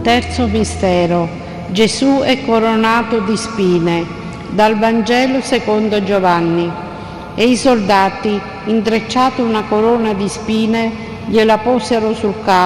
Terzo mistero. Gesù è coronato di spine. Dal Vangelo secondo Giovanni. E i soldati, intrecciato una corona di spine, gliela posero sul capo